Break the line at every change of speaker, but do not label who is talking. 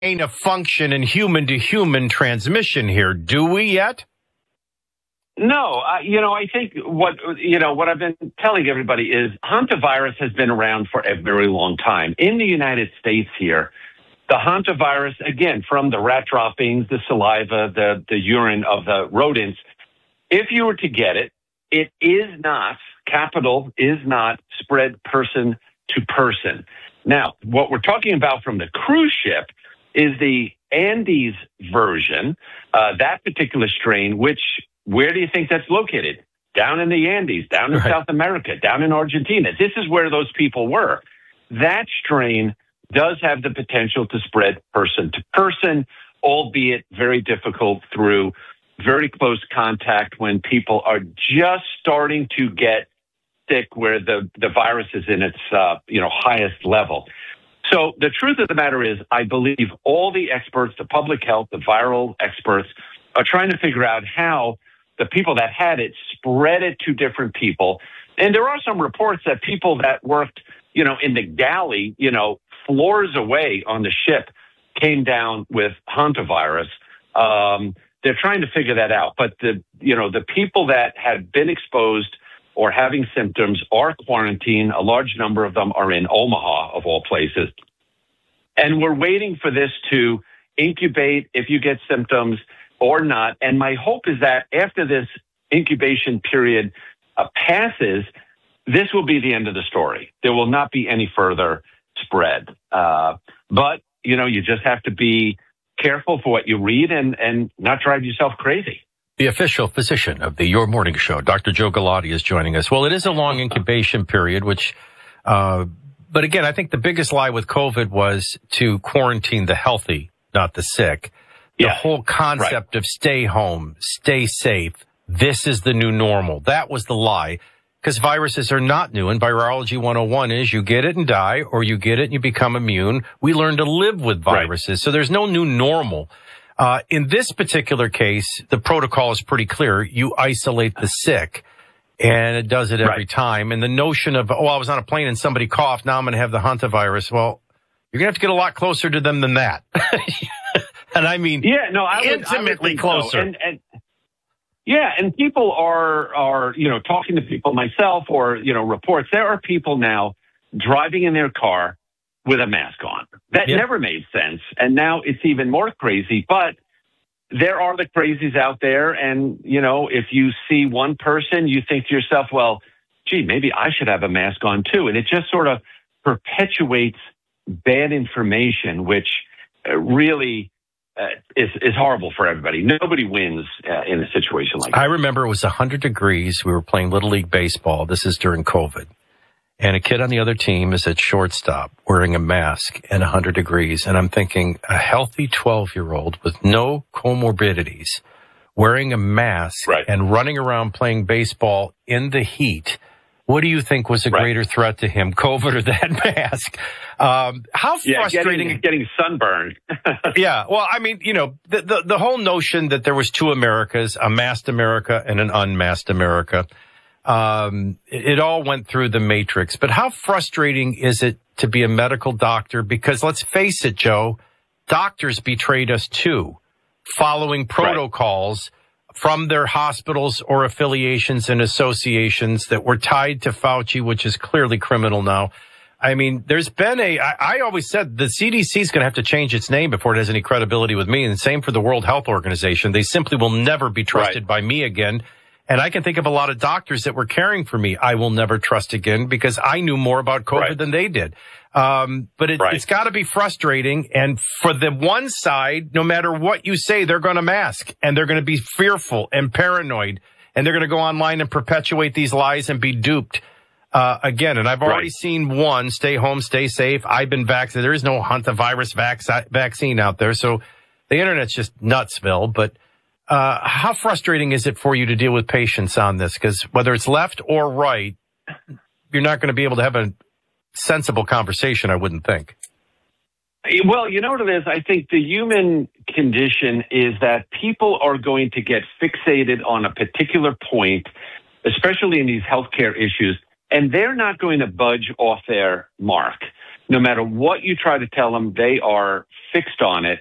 gain of function and human-to-human transmission here, do we yet?
No, I think what I've been telling everybody is hantavirus has been around for a very long time. In the United States here, the hantavirus, again, from the rat droppings, the saliva, the urine of the rodents, if you were to get it, it is not, capital is not, spread person to person. Now, what we're talking about from the cruise ship is the Andes version, that particular strain, where do you think that's located? Down in the Andes, down in South America, down in Argentina. This is where those people were. That strain does have the potential to spread person to person, albeit very difficult through very close contact when people are just starting to get sick, where the virus is in its highest level. So the truth of the matter is, I believe all the experts, the public health, the viral experts, are trying to figure out how the people that had it spread it to different people. And there are some reports that people that worked, in the galley, floors away on the ship came down with hantavirus. They're trying to figure that out. But the people that had been exposed or having symptoms are quarantined. A large number of them are in Omaha, of all places. And we're waiting for this to incubate if you get symptoms or not. And my hope is that after this incubation period passes, this will be the end of the story. There will not be any further spread. But, you just have to be careful for what you read and not drive yourself crazy.
The official physician of the Your Morning Show, Dr. Joe Galati, is joining us. Well, it is a long incubation period, but again, I think the biggest lie with COVID was to quarantine the healthy, not the sick. The whole concept of stay home, stay safe, this is the new normal. That was the lie, because viruses are not new. And Virology 101 is you get it and die, or you get it and you become immune. We learn to live with viruses. So there's no new normal. In this particular case, the protocol is pretty clear. You isolate the sick, and it does it every time. And the notion of, I was on a plane and somebody coughed, now I'm going to have the hantavirus. Well, you're going to have to get a lot closer to them than that. And I mean, intimately closer.
So. And people are talking to people, myself or, reports. There are people now driving in their car with a mask on. That never made sense. And now it's even more crazy. But there are the crazies out there. And, if you see one person, you think to yourself, well, gee, maybe I should have a mask on too. And it just sort of perpetuates bad information, which really is horrible for everybody. Nobody wins in a situation like that.
I remember it was 100 degrees. We were playing Little League Baseball. This is during COVID. And a kid on the other team is at shortstop wearing a mask and 100 degrees. And I'm thinking, a healthy 12-year-old with no comorbidities wearing a mask and running around playing baseball in the heat. What do you think was a greater threat to him, COVID or that mask? How frustrating.
Getting sunburned.
Well, I mean, the whole notion that there was two Americas, a masked America and an unmasked America, it all went through the matrix. But how frustrating is it to be a medical doctor? Because let's face it, Joe, doctors betrayed us too, following protocols from their hospitals or affiliations and associations that were tied to Fauci, which is clearly criminal now. I mean, there's been I always said the CDC is going to have to change its name before it has any credibility with me. And same for the World Health Organization. They simply will never be trusted by me again. And I can think of a lot of doctors that were caring for me I will never trust again because I knew more about COVID than they did. But it's got to be frustrating. And for the one side, no matter what you say, they're going to mask and they're going to be fearful and paranoid. And they're going to go online and perpetuate these lies and be duped again. And I've already seen one, stay home, stay safe. I've been vaccinated. There is no hantavirus vaccine out there. So the internet's just nutsville. But how frustrating is it for you to deal with patients on this? Because whether it's left or right, you're not going to be able to have a sensible conversation, I wouldn't think.
Well, you know what it is? I think the human condition is that people are going to get fixated on a particular point, especially in these healthcare issues, and they're not going to budge off their mark. No matter what you try to tell them, they are fixed on it.